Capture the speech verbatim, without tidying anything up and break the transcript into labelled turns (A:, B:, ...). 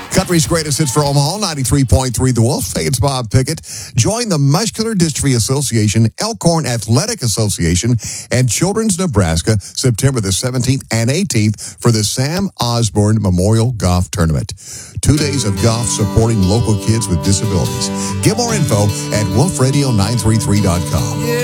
A: Country's greatest hits for Omaha, ninety-three point three The Wolf. Hey, it's Bob Pickett. Join the Muscular Dystrophy Association, Elkhorn Athletic Association, and Children's Nebraska September the seventeenth and eighteenth for the Sam Osborne Memorial Golf Tournament. Two days of golf supporting local kids with disabilities. Get more info at wolf radio nine three three dot com.